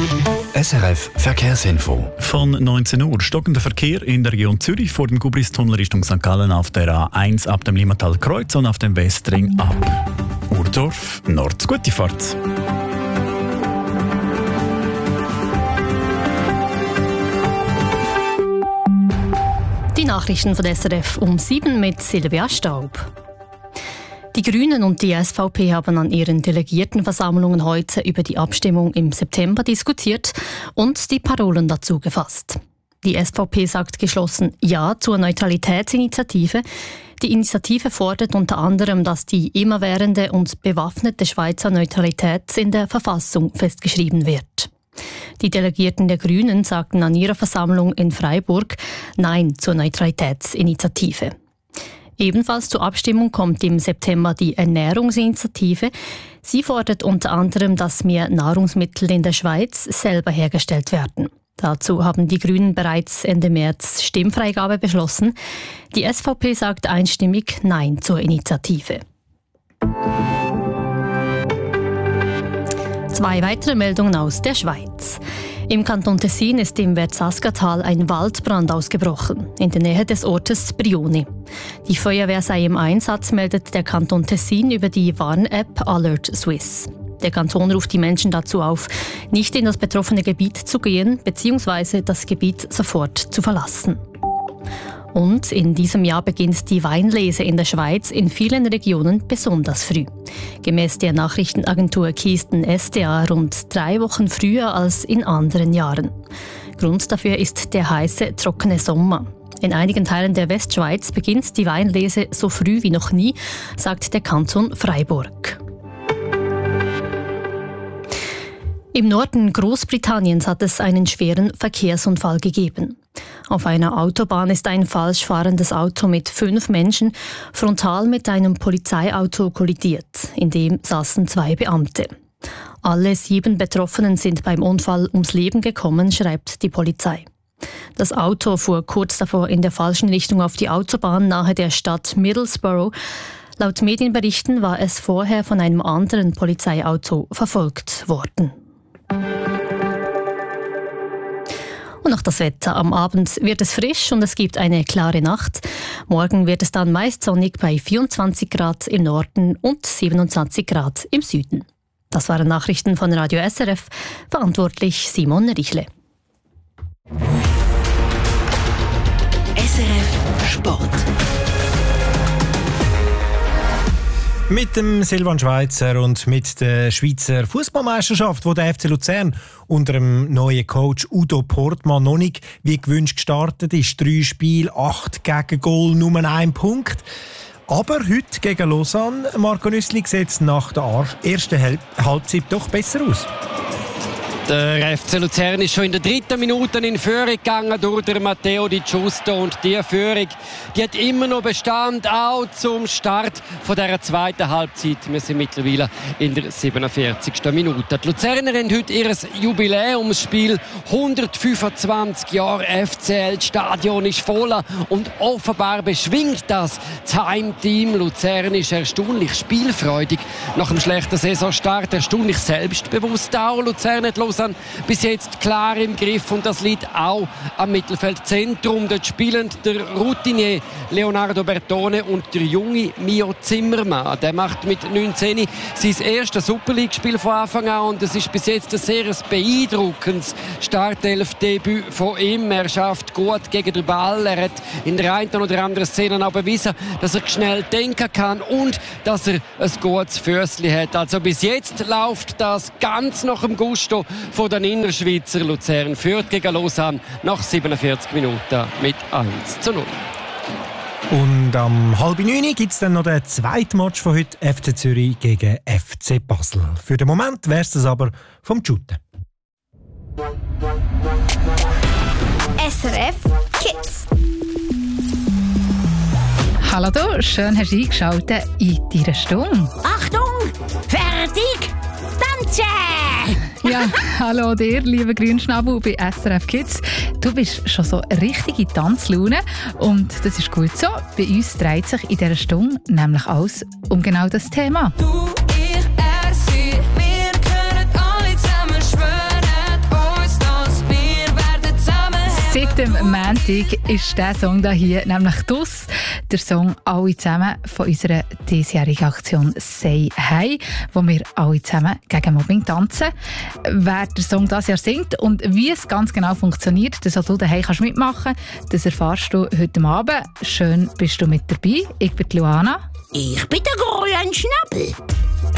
SRF Verkehrsinfo. Von 19 Uhr stockender Verkehr in der Region Zürich vor dem Gubristunnel Richtung St. Gallen auf der A1 ab dem Limmatal-Kreuz und auf dem Westring ab Urdorf Nord. Gute Fahrt. Die Nachrichten von SRF um 7 mit Silvia Staub. Die Grünen und die SVP haben an ihren Delegiertenversammlungen heute über die Abstimmung im September diskutiert und die Parolen dazu gefasst. Die SVP sagt geschlossen Ja zur Neutralitätsinitiative. Die Initiative fordert unter anderem, dass die immerwährende und bewaffnete Schweizer Neutralität in der Verfassung festgeschrieben wird. Die Delegierten der Grünen sagten an ihrer Versammlung in Freiburg Nein zur Neutralitätsinitiative. Ebenfalls zur Abstimmung kommt im September die Ernährungsinitiative. Sie fordert unter anderem, dass mehr Nahrungsmittel in der Schweiz selber hergestellt werden. Dazu haben die Grünen bereits Ende März Stimmfreigabe beschlossen. Die SVP sagt einstimmig Nein zur Initiative. 2 weitere Meldungen aus der Schweiz. Im Kanton Tessin ist im Verzaskertal ein Waldbrand ausgebrochen, in der Nähe des Ortes Brioni. Die Feuerwehr sei im Einsatz, meldet der Kanton Tessin über die Warn-App Alert Swiss. Der Kanton ruft die Menschen dazu auf, nicht in das betroffene Gebiet zu gehen bzw. das Gebiet sofort zu verlassen. Und in diesem Jahr beginnt die Weinlese in der Schweiz in vielen Regionen besonders früh. Gemäß der Nachrichtenagentur Kisten SDA rund 3 Wochen früher als in anderen Jahren. Grund dafür ist der heiße, trockene Sommer. In einigen Teilen der Westschweiz beginnt die Weinlese so früh wie noch nie, sagt der Kanton Freiburg. Im Norden Großbritanniens hat es einen schweren Verkehrsunfall gegeben. Auf einer Autobahn ist ein falsch fahrendes Auto mit 5 Menschen frontal mit einem Polizeiauto kollidiert. In dem saßen 2 Beamte. Alle 7 Betroffenen sind beim Unfall ums Leben gekommen, schreibt die Polizei. Das Auto fuhr kurz davor in der falschen Richtung auf die Autobahn nahe der Stadt Middlesbrough. Laut Medienberichten war es vorher von einem anderen Polizeiauto verfolgt worden. Und noch das Wetter. Am Abend wird es frisch und es gibt eine klare Nacht. Morgen wird es dann meist sonnig bei 24 Grad im Norden und 27 Grad im Süden. Das waren Nachrichten von Radio SRF. Verantwortlich Simon Richle. SRF Sport. Mit dem Silvan Schweizer und mit der Schweizer Fußballmeisterschaft, wo der FC Luzern unter dem neuen Coach Udo Portmann noch nicht wie gewünscht gestartet ist. 3 Spiele, 8 Gegengol, nur 1 Punkt. Aber heute gegen Lausanne, Marco Nüssli, sieht es nach der ersten Halbzeit doch besser aus. Der FC Luzern ist schon in der 3. Minute in Führung gegangen durch den Matteo Di Giusto und die Führung, die hat immer noch Bestand, auch zum Start von dieser 2. Halbzeit. Wir sind mittlerweile in der 47. Minute. Die Luzerner haben heute ihr Jubiläumsspiel, 125 Jahre FCL, das Stadion ist voll und offenbar beschwingt das Heimteam. Luzern ist erstaunlich spielfreudig nach dem schlechten Saisonstart, erstaunlich selbstbewusst auch. Luzern hat bis jetzt klar im Griff und das liegt auch am Mittelfeldzentrum. Dort spielen der Routinier Leonardo Bertone und der junge Mio Zimmermann. Der macht mit 19 sein erstes Super League-Spiel von Anfang an und es ist bis jetzt ein sehr beeindruckendes Startelf-Debüt von ihm. Er schafft gut gegen den Ball. Er hat in der einen oder anderen Szene auch bewiesen, dass er schnell denken kann und dass er ein gutes Füßli hat. Also bis jetzt läuft das ganz nach dem Gusto von den Innerschweizer. Luzern führt gegen Lausanne nach 47 Minuten mit 1:0. Und am 8:30 gibt es dann noch den zweiten Match von heute, FC Zürich gegen FC Basel. Für den Moment wäre es das aber vom Shooten. SRF Kids. Hallo du, schön hast du eingeschaltet in deiner Stunde. Achtung, fertig, tanzen! Ja, hallo dir, lieber Grünschnabel bei SRF Kids. Du bist schon so richtig in Tanzlaune und das ist gut so. Bei uns dreht sich in dieser Stunde nämlich alles um genau das Thema. Du, ich, er, sie, wir können alle zusammen schwören, Montag ist der Song hier nämlich «Dus», der Song «Alle zusammen» von unserer diesjährigen Aktion «Say Hey», wo wir alle zusammen gegen Mobbing tanzen. Wer der Song dieses Jahr singt und wie es ganz genau funktioniert, dass auch du daheim mitmachen kannst, das erfährst du heute Abend. Schön bist du mit dabei. Ich bin Luana. Ich bin der Grünschnabel.